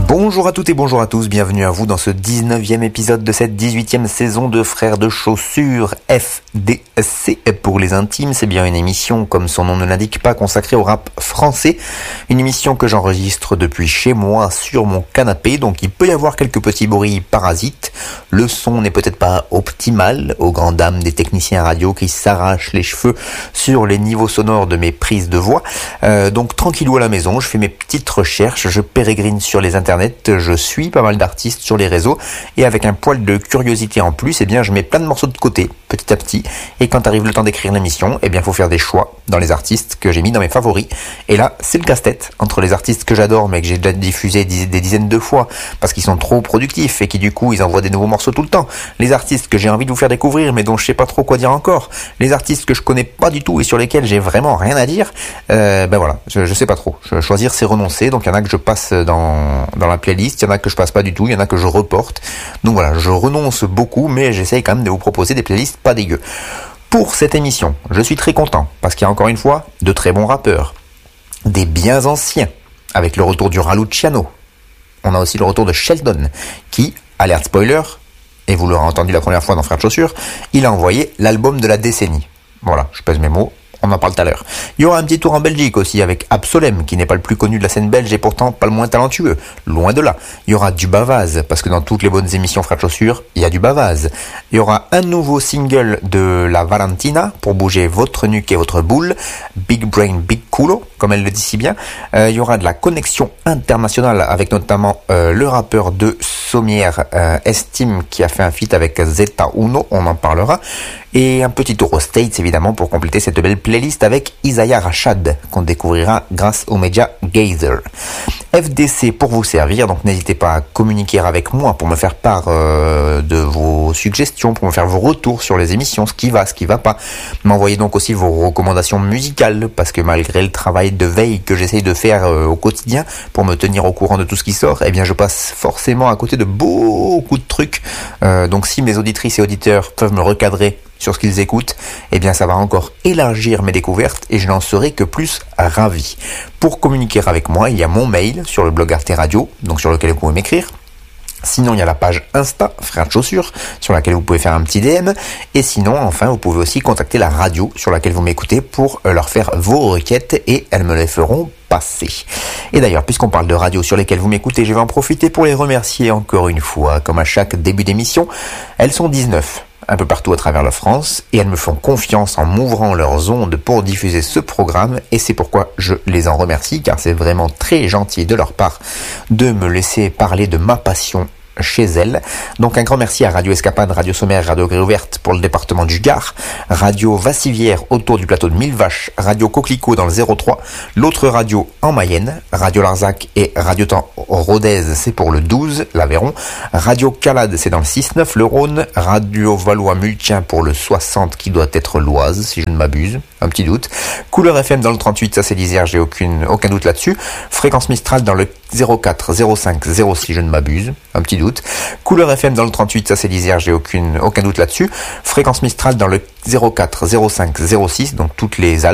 Bonjour à toutes et bonjour à tous, bienvenue à vous dans ce 19e épisode de cette 18e saison de Frères de Chaussures FDC pour les intimes. C'est bien une émission, comme son nom ne l'indique pas, consacrée au rap français. Une émission que j'enregistre depuis chez moi sur mon canapé, donc il peut y avoir quelques petits bruits parasites. Le son n'est peut-être pas optimal, aux grandes dames des techniciens radio qui s'arrachent les cheveux sur les niveaux sonores de mes prises de voix. Donc tranquillou à la maison, je fais mes petites recherches, je pérégrine sur les internets, je suis pas mal d'artistes sur les réseaux et avec un poil de curiosité en plus, eh bien je mets plein de morceaux de côté petit à petit, et quand arrive le temps d'écrire l'émission, eh bien faut faire des choix dans les artistes que j'ai mis dans mes favoris. Et là, c'est le casse-tête entre les artistes que j'adore mais que j'ai déjà diffusé des dizaines de fois parce qu'ils sont trop productifs et qui du coup ils envoient des nouveaux morceaux tout le temps. Les artistes que j'ai envie de vous faire découvrir mais dont je sais pas trop quoi dire encore. Les artistes que je connais pas du tout et sur lesquels j'ai vraiment rien à dire. Ben voilà, je sais pas trop. Choisir c'est renoncer, donc il y en a que je passe dans la playlist, il y en a que je passe pas du tout, il y en a que je reporte. Donc voilà, je renonce beaucoup mais j'essaye quand même de vous proposer des playlists pas dégueu. Pour cette émission, je suis très content parce qu'il y a encore une fois de très bons rappeurs, des bien anciens, avec le retour du Raluciano. On a aussi le retour de Sheldon, qui, alerte spoiler, et vous l'aurez entendu la première fois dans Frères de Chaussures, il a envoyé l'album de la décennie. Voilà, je pèse mes mots. On en parle tout à l'heure. Il y aura un petit tour en Belgique aussi avec Absolem, qui n'est pas le plus connu de la scène belge et pourtant pas le moins talentueux. Loin de là. Il y aura du Bavaz, parce que dans toutes les bonnes émissions Frères de Chaussures, il y a du Bavaz. Il y aura un nouveau single de la Valentina pour bouger votre nuque et votre boule. Big Brain, Big Culo, comme elle le dit si bien. Il y aura de la connexion internationale avec notamment le rappeur de Sommière, Estime, qui a fait un feat avec Zeta Uno, on en parlera. Et un petit tour aux States, évidemment, pour compléter cette belle playlist avec Isaiah Rashad, qu'on découvrira grâce aux médias Gazer. FDC pour vous servir, donc n'hésitez pas à communiquer avec moi pour me faire part de vos suggestions, pour me faire vos retours sur les émissions, ce qui va pas. M'envoyez donc aussi vos recommandations musicales, parce que malgré le travail de veille que j'essaye de faire au quotidien pour me tenir au courant de tout ce qui sort, eh bien je passe forcément à côté de beaucoup de trucs. Donc si mes auditrices et auditeurs peuvent me recadrer sur ce qu'ils écoutent, eh bien ça va encore élargir mes découvertes et je n'en serai que plus ravi. Pour communiquer avec moi, il y a mon mail sur le blog Arte Radio, donc sur lequel vous pouvez m'écrire. Sinon, il y a la page Insta, Frères de Chaussures, sur laquelle vous pouvez faire un petit DM. Et sinon, enfin, vous pouvez aussi contacter la radio sur laquelle vous m'écoutez pour leur faire vos requêtes et elles me les feront passer. Et d'ailleurs, puisqu'on parle de radio sur lesquelles vous m'écoutez, je vais en profiter pour les remercier encore une fois. Comme à chaque début d'émission, elles sont 19. Un peu partout à travers la France, et elles me font confiance en m'ouvrant leurs ondes pour diffuser ce programme, et c'est pourquoi je les en remercie, car c'est vraiment très gentil de leur part de me laisser parler de ma passion chez elles. Donc un grand merci à Radio Escapade, Radio Sommaire, Radio Grille Ouverte pour le département du Gard, Radio Vassivière autour du plateau de Millevaches, Radio Coquelicot dans le 03, l'autre radio en Mayenne, Radio Larzac et Radio Temps Rodez, c'est pour le 12, l'Aveyron, Radio Calade, c'est dans le 6-9, le Rhône, Radio Valois-Multien pour le 60 qui doit être l'Oise, si je ne m'abuse, un petit doute, Couleur FM dans le 38, ça c'est l'Isère, j'ai aucun doute là-dessus, Fréquence Mistral dans le 04, 05, 06, je ne m'abuse, un petit doute. Couleur FM dans le 38, ça c'est l'Isère, j'ai aucun doute là-dessus. Fréquence Mistral dans le 04, 05, 06, donc toutes les Alpes.